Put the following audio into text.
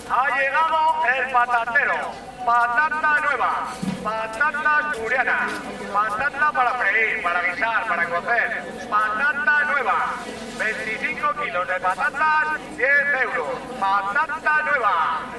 Ha llegado el patatero. Patata nueva, patata asturiana, patata para freír, para guisar, para cocer, patata nueva, 25 kilos de patatas, 10 euros, patata nueva.